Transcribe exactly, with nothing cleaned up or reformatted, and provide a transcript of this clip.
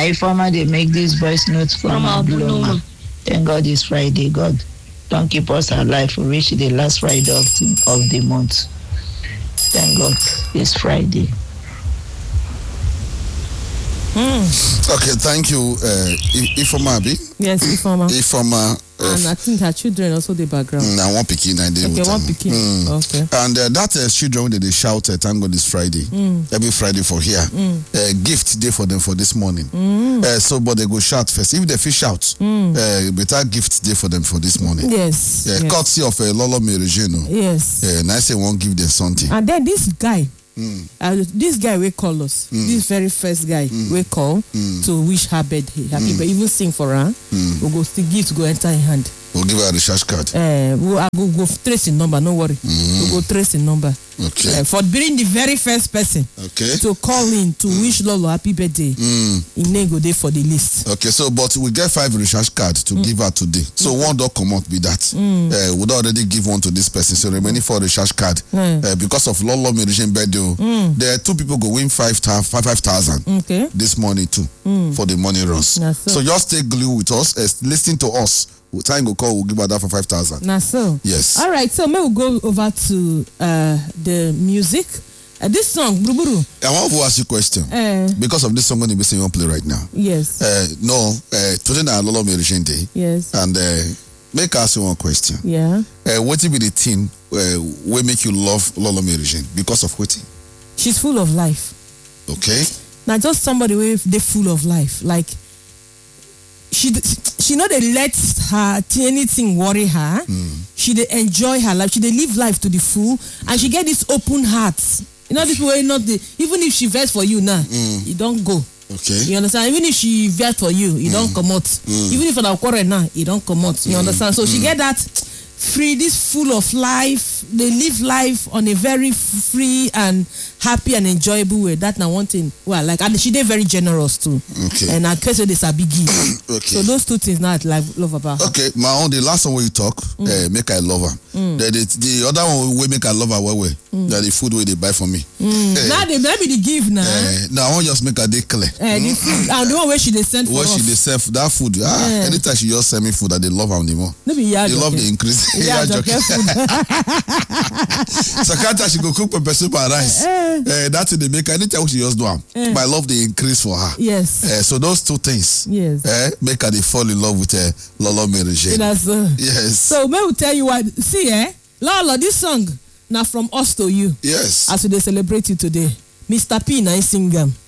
Ifeoma, they make this voice notes from Abuloma. Thank God it's Friday. God, don't keep us alive to reach the last Friday of the, of the month. Thank God it's Friday. Mm. Okay, thank you, uh, Ifeoma Abi. Yes, Ifeoma. Ifeoma. Uh, and I think her children also the background. Mm, and one pikin, I did. Okay, one pikin. Mm. Okay. And uh, that uh, children when they shout, uh, "Thank God it's Friday." Mm. Every Friday for here. Mm. Uh, gift day for them for this morning. Mm. Uh, so, but they go shout first. If they fish out, mm. uh, better gift day for them for this morning. Yes. Uh, yes. Courtesy of uh, Lolo Merigeno. Yes. Uh, and I say won't give them something. And then this guy. Mm. Uh, this guy we call us. Mm. This very first guy mm. we call mm. to wish her birthday. Happy mm. birthday. Even sing for her. Mm. We'll go still give to go enter in hand. We'll give her a recharge card. Uh, we'll uh, go, go trace in number. No worry. Mm. We'll go trace in number. Okay. Uh, for being the very first person. Okay. To call in to mm. wish Lolo happy birthday. Mm. In nego day for the list. Okay. So, but we get five recharge cards to mm. give her today. So mm. one don't come out be that. Mm. Uh, we'd already give one to this person. So remaining for recharge card. Mm. Uh, because of Lolo Merigeno birthday, mm. there are two people go win five five five thousand. Okay. This morning too mm. for the money runs. So. so just stay glued with us. Uh, listen to us. Time will call, we'll give her that for five thousand. Now, so. Yes. All right, so maybe we'll go over to uh, the music. Uh, this song, Buruburu. I want to ask you a question. Uh, because of this song, I'm going to be saying you play right now. Yes. Uh, no, uh, today is Lolo Merigeno Day. Yes. And uh, make ask you one question. Yeah. Uh, what will be the thing uh, will make you love Lolo Merigeno? Because of what? She's full of life. Okay. Now, just somebody with they full of life. Like, she she know they let her anything worry her. Mm. She they enjoy her life. She they live life to the full, and she get this open heart. You know this way not the even if she vex for you now, mm. you don't go. Okay. You understand? Even if she vex for you, you mm. don't come out. Mm. Even if I quarrel now, you don't come out. You mm. understand? So mm. she get that free, this full of life. They live life on a very free and happy and enjoyable way. That now one thing. Well, like and she did very generous too. Okay. And I guess this a big give. Okay. So those two things not like love about her. Okay, my own the last one where you talk, mm. uh, make I love her. Mm. The, the, the other one we make I love her well well. Mm. That the food where they buy for me. Mm. Uh, now they maybe the give now. Uh, now I want just make her day clear. Uh, the food, and the one where she they send for where us. she they send that food. Ah, yeah. Anytime she just send me food that they love her anymore. Maybe yeah. They love the increase. Yeah, so can't she go cook pepper soup and rice? Uh, uh, that's in the make anytime she just do them. Uh, my love the increase for her. Yes. Uh, so those two things. Yes. Uh, make her they fall in love with uh, Lolo Merigeno. That's uh, yes. So may we tell you what? See, eh, Lolo, this song now from us to you. Yes. As we celebrate you today, Mister P, I sing them.